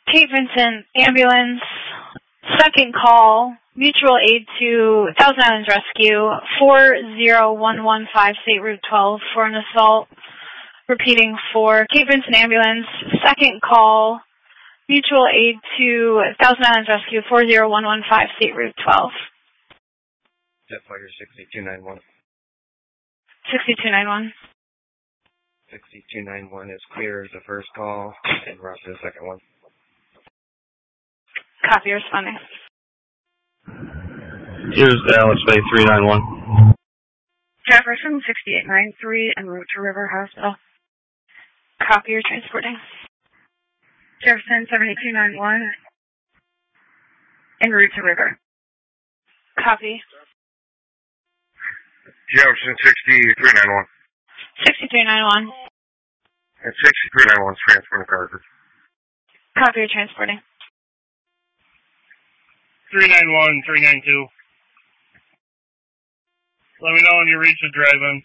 Cape Vincent ambulance, second call, mutual aid to Thousand Islands Rescue, 40115 State Route 12 for an assault. Repeating for Cape Vincent ambulance, second call, mutual aid to Thousand Islands Rescue, 40115 State Route 12. Jetfighter 6291. 6291. 6291 is clear as the first call, and we're up to the second one. Copy, responding. Here's Dallas Bay 391. Jefferson 6893 en route to River Hospital. Copy, you're transporting. Jefferson 7291 en route to River. Copy. Jefferson 6391. 6391. And 6391 is transporting cartridge. Copy, you're transporting. 391, 392. Let me know when you reach the drive-in.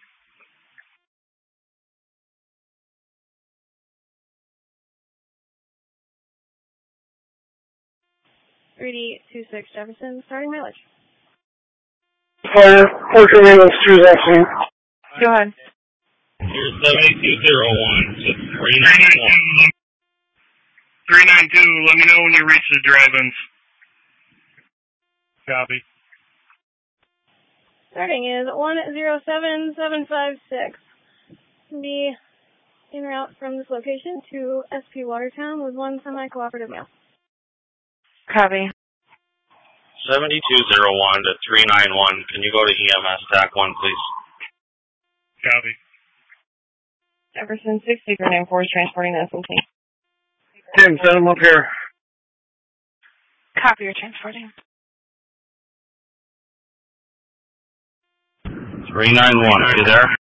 .3026 Jefferson, starting mileage. Fire, Portrait Ambulance 2 is actually. Go ahead. Here's 7201 to 392, let me know when you reach the drive-ins. Copy. Starting is 107756. Be en route from this location to SP Watertown with one semi-cooperative male. Copy. 7201 to 391. Can you go to EMS TAC 1, please? Copy. Jefferson 6394 is transporting the SLT. Tim, send him up here. Copy, you're transporting. 391, are you there?